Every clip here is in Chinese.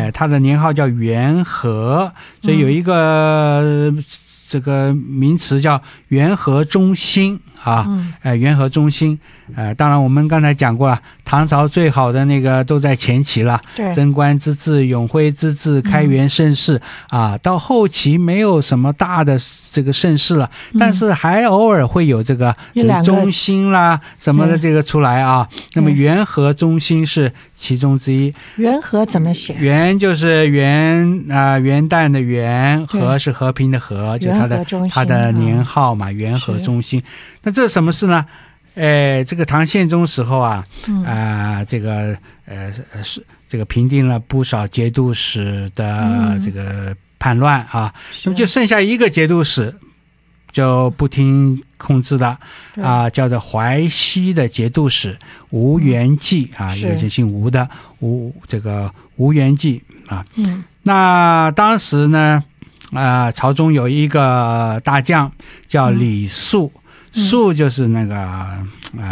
他的年号叫元和，所以有一个这个名词叫元和中兴啊，元和中兴。当然我们刚才讲过了，唐朝最好的那个都在前期了，贞观之治、永徽之治、开元盛世啊，到后期没有什么大的这个盛世了，但是还偶尔会有这个中兴啦什么的这个出来啊。那么元和中兴是其中之一。 元和怎么写？ 元就是元旦的元，和是和平的和，就他的年号嘛，元和中兴。那这是什么事呢？这个唐宪宗时候啊，这个平定了不少节度使的这个叛乱啊，那么就剩下一个节度使就不听控制了啊，叫做淮西的节度使吴元济啊，一个就姓吴的吴元济啊。那当时呢，朝中有一个大将叫李肃。肃就是那个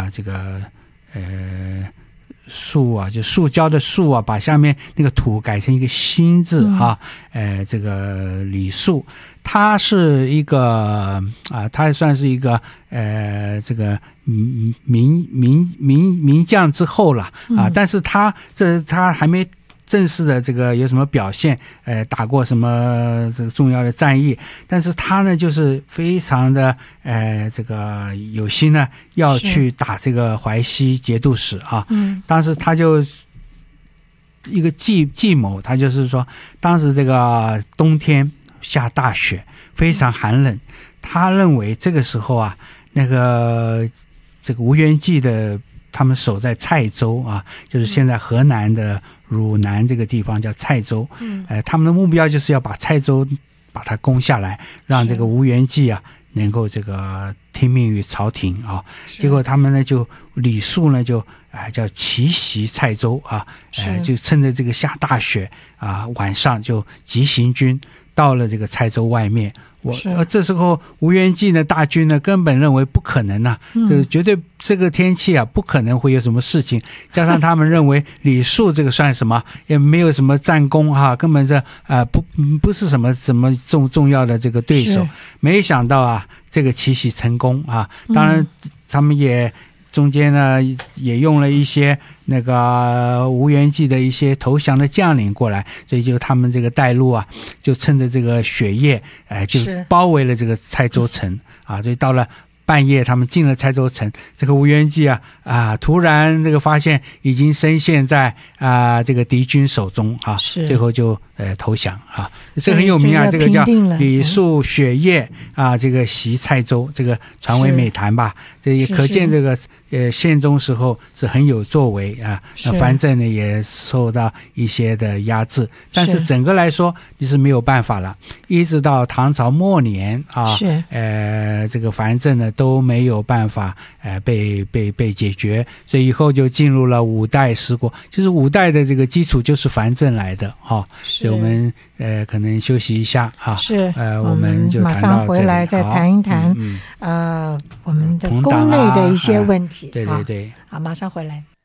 树啊，就塑胶的树啊，把下面那个土改成一个心字啊。这个李肃，他是一个他算是一个这个名将之后了啊，但是他还没正式的这个有什么表现，打过什么这个重要的战役，但是他呢就是非常的这个有心呢要去打这个淮西节度使啊。当时他就一个计谋，他就是说当时这个冬天下大雪，非常寒冷，他认为这个时候啊，这个吴元济的他们守在蔡州啊，就是现在河南的汝南这个地方叫蔡州。他们的目标就是要把蔡州把它攻下来，让这个吴元济啊能够这个听命于朝廷啊。结果他们呢李肃呢就叫奇袭蔡州啊，就趁着这个下大雪啊，晚上就急行军到了这个蔡州外面。这时候吴元济呢大军呢根本认为不可能这绝对这个天气啊不可能会有什么事情，加上他们认为李肃这个算什么，也没有什么战功根本这不是什么重要的这个对手。没想到啊这个奇袭成功啊，当然他们也中间呢也用了一些那个吴元济的一些投降的将领过来，所以就他们这个带路啊，就趁着这个雪夜就包围了这个蔡州城啊。所以到了半夜他们进了蔡州城，这个吴元济突然这个发现已经深陷在这个敌军手中啊，最后就投降啊。这很有名啊，这个叫李肃雪夜这个袭蔡州，这个传为美谈吧。这也可见这个宪宗时候是很有作为啊。那藩镇呢也受到一些的压制，但是整个来说你是没有办法了。一直到唐朝末年这个藩镇呢都没有办法被解决，所以以后就进入了五代十国。就是五代的这个基础就是藩镇来的所以我们可能休息一下我们就谈到这里， 马上回来再谈一谈我们的宫内的一些问题。 对对对， 好，马上回来。